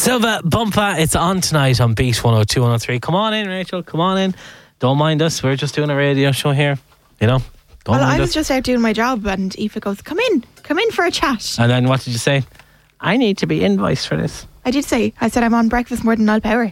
Silva Bumpa, it's on tonight on Beat 102, 103. Come on in, Rachel, come on in. Don't mind us, we're just doing a radio show here, you know. Don't mind I was us. just out doing my job and Aoife goes, come in for a chat. And then what did you say? I need to be invoiced for this. I did say, I said I'm on breakfast more than Niall Power.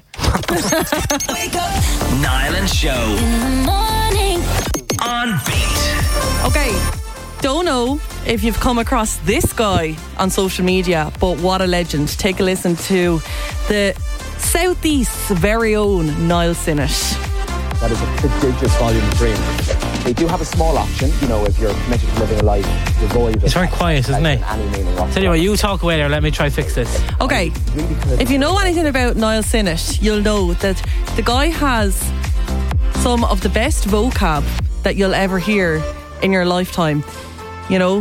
Wake up. Niall and Show. In the morning. On Beat. Okay, don't know if you've come across this guy on social media, but what a legend. Take a listen to the Southeast's very own Niall Sinnott. That is a prodigious volume of dream. They do have a small option, you know, if you're committed to living a life devoid of... It's very quiet, isn't it? Any meaning whatsoever. Tell you what, you talk away there, let me try fix this. Okay, if you know anything about Niall Sinnott, you'll know that the guy has some of the best vocab that you'll ever hear in your lifetime. You know,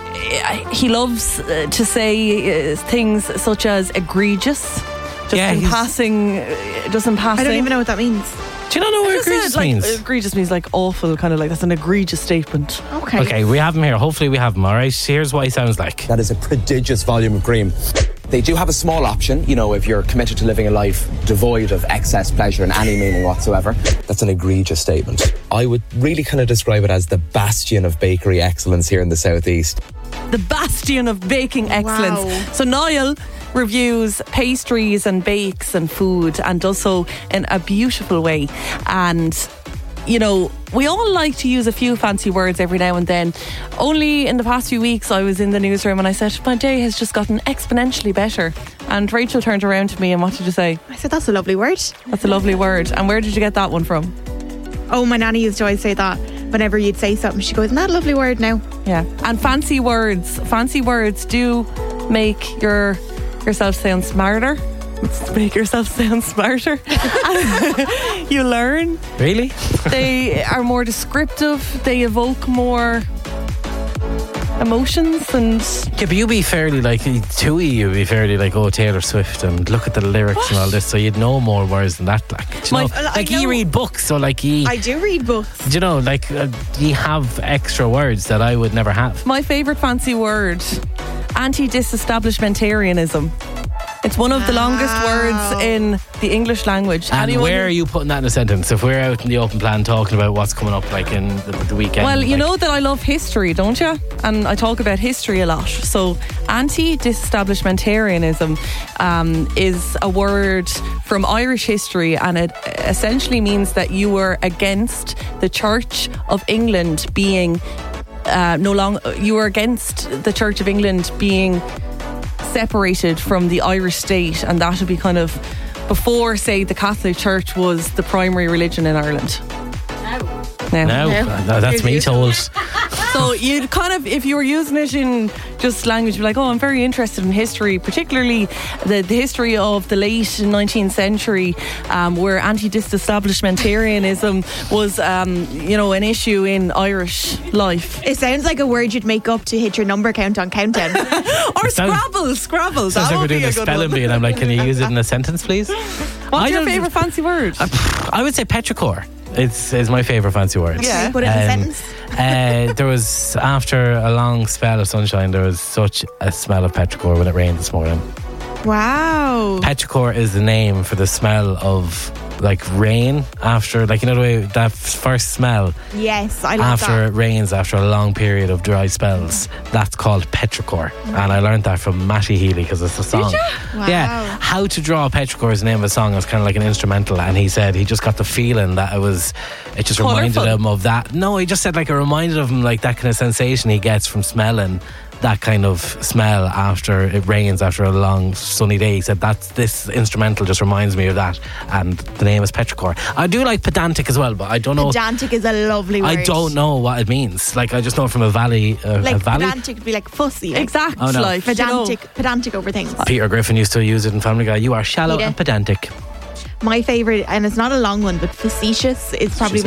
he loves to say things such as egregious, just in passing. I don't even know what that means. Do you not know what egregious means? Egregious means like awful, kind of like that's an egregious statement. Okay, we have him here. Hopefully we have him, alright? Here's what he sounds like. That is a prodigious volume of cream. They do have a small option, you know, if you're committed to living a life devoid of excess pleasure in any meaning whatsoever. That's an egregious statement. I would really kind of describe it as the bastion of bakery excellence here in the Southeast. The bastion of baking excellence. Wow. So Niall reviews pastries and bakes and food and does so in a beautiful way. And you know, we all like to use a few fancy words every now and then. Only in the past few weeks I was in the newsroom and I said, my day has just gotten exponentially better. And Rachel turned around to me and what did you say? I said, that's a lovely word. That's a lovely word. And where did you get that one from? Oh, my nanny used to always say that whenever you'd say something. She goes, isn't that a lovely word now? Yeah. And fancy words do make yourself sound smarter. Make yourself sound smarter. You learn. Really? They are more descriptive. They evoke more emotions and... Yeah, but you'd be fairly like, Tui, you'd be fairly like, oh, Taylor Swift, and look at the lyrics and all this, so you'd know more words than that. Like, do you know? Like, you read books, so like I do read books. Do you know, like, you have extra words that I would never have. My favourite fancy word, anti-disestablishmentarianism. It's one of the longest words in the English language. And where are you putting that in a sentence? If we're out in the open plan talking about what's coming up like in the weekend. Well, you know that I love history, don't you? And I talk about history a lot. So anti-disestablishmentarianism is a word from Irish history, and it essentially means that you were against the Church of England being you were against the Church of England being separated from the Irish state, and that would be kind of before, say, the Catholic Church was the primary religion in Ireland. No, that's me told. So you'd kind of, if you were using it in just language, be like, oh, I'm very interested in history, particularly the history of the late 19th century, where anti-disestablishmentarianism was, an issue in Irish life. It sounds like a word you'd make up to hit your number count on Countdown. Or Scrabble. Sounds like we're doing a spelling bee, and I'm like, can you use it in a sentence, please? What's your favourite fancy word? I would say petrichor. It's my favourite fancy word. Yeah. Put it in a sentence. There was, after a long spell of sunshine, there was such a smell of petrichor when it rained this morning. Wow. Petrichor is the name for the smell of like rain after, like, you know the way that first smell. Yes, I love after that. it rains after a long period of dry spells. That's called petrichor, and I learned that from Matty Healy because it's a song. Did you? Wow. Yeah, How to Draw Petrichor is the name of a song. It was kind of like an instrumental, and he said he just got the feeling that it just reminded him of that. No, he just said like it reminded him like that kind of sensation he gets from smelling that kind of smell after it rains after a long sunny day. He said this instrumental just reminds me of that, and the name is petrichor. I do like pedantic as well, but I don't know. Pedantic is a lovely word. I don't know what it means. Like, I just know it from a valley. Like a valley? pedantic would be like fussy. Exact. Oh, no. Like pedantic over things. Peter Griffin used to use it in Family Guy. You are shallow and pedantic. My favourite, and it's not a long one, but facetious is probably